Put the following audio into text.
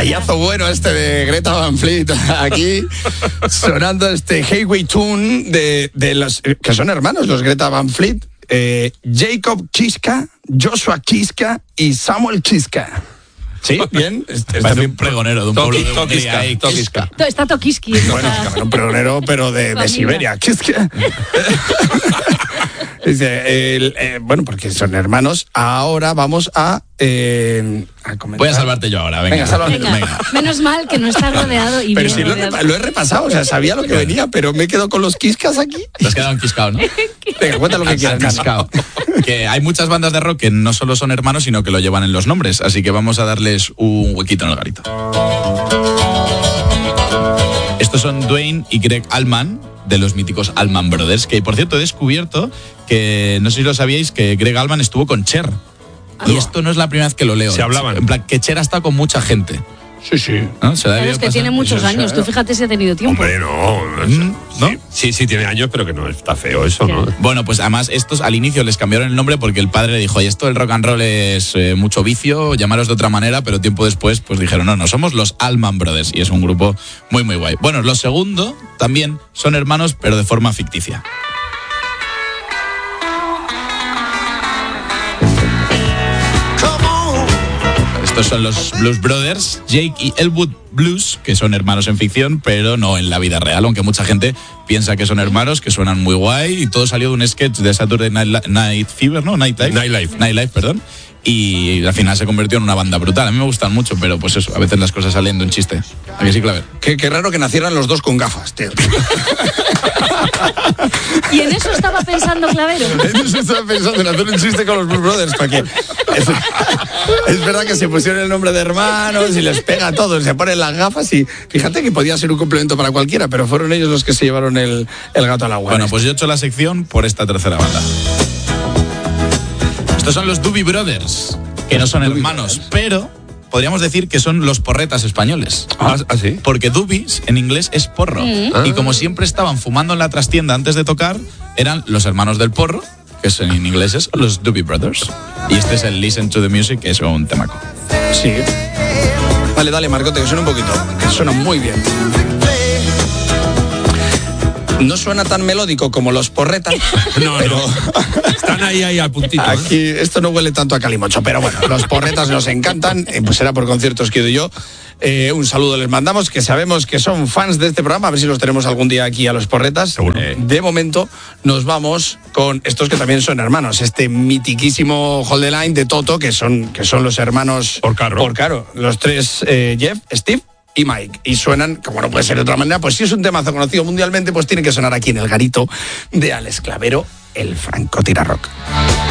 detallazo bueno de Greta Van Fleet. Aquí sonando Highway Tune de los que son hermanos, los Greta Van Fleet. Jacob Kiska, Joshua Kiska y Samuel Kiska. Sí, bien. Parece un pregonero de un pueblo de Hungría. Tokiska. Está Tokiski. Bueno, un pregonero, pero de Siberia. Kiska. Dice, bueno, porque son hermanos. Ahora vamos a comentar. Voy a salvarte yo ahora, venga. Venga. Menos mal que no estás rodeado y pero bien si rodeado. lo he repasado, o sea, sabía lo que venía, pero me he quedado con los Kiskas aquí. Te has quedado enquiscado, ¿no? Venga, cuenta lo que quieras. Que hay muchas bandas de rock que no solo son hermanos, sino que lo llevan en los nombres, así que vamos a darles un huequito en el garito. Estos son Duane y Greg Allman, de los míticos Allman Brothers, que por cierto he descubierto que, no sé si lo sabíais, que Greg Allman estuvo con Cher. Y esto no es la primera vez que lo leo. Se hablaban. En plan, que Cher ha estado con mucha gente. Sí. ¿No? Claro, es que tiene muchos años. Tú fíjate si ha tenido tiempo. Hombre, no. ¿No? Sí, tiene años, pero que no está feo eso, ¿no? Bueno, pues además estos al inicio les cambiaron el nombre porque el padre le dijo, oye, esto del rock and roll es mucho vicio, llamaros de otra manera, pero tiempo después pues dijeron, no, somos los Allman Brothers, y es un grupo muy, muy guay. Bueno, los segundo también son hermanos, pero de forma ficticia. Estos son los Blues Brothers, Jake y Elwood Blues, que son hermanos en ficción, pero no en la vida real, aunque mucha gente piensa que son hermanos, que suenan muy guay, y todo salió de un sketch de Saturday Night Fever, ¿no? Nightlife, perdón. Y al final se convirtió en una banda brutal. A mí me gustan mucho, pero pues eso, a veces las cosas salen de un chiste. ¿A que sí, Claver? Qué raro que nacieran los dos con gafas, tío. ¿Y en eso estaba pensando Clavero? En eso estaba pensando, en hacer un chiste con los Blues Brothers, para que... Es verdad que se pusieron el nombre de hermanos y les pega a todos, se ponen las gafas y fíjate que podía ser un complemento para cualquiera, pero fueron ellos los que se llevaron el gato al agua. Bueno, pues yo he hecho la sección por esta tercera banda. Estos son los Doobie Brothers, que no son hermanos, pero podríamos decir que son los porretas españoles. ¿Ah, sí? Porque Doobie en inglés es porro. Y como siempre estaban fumando en la trastienda antes de tocar, eran los hermanos del porro, que son en inglés es los Doobie Brothers. Y este es el Listen to the Music, que es un temaco. Sí. Dale, Marcote, que suena un poquito. Que suena muy bien. No suena tan melódico como los porretas. No. Están ahí al puntito. Aquí esto no huele tanto a calimocho, pero bueno, los porretas nos encantan. Pues será por conciertos que he ido yo. Un saludo les mandamos, que sabemos que son fans de este programa. A ver si los tenemos algún día aquí a los porretas. De momento nos vamos con estos que también son hermanos. Este mitiquísimo Hold the Line de Toto, que son los hermanos Porcaro. Los tres, Jeff, Steve y Mike, y suenan, como no puede ser de otra manera, pues si es un temazo conocido mundialmente, pues tiene que sonar aquí en el garito de Alex Clavero, el francotirador rock.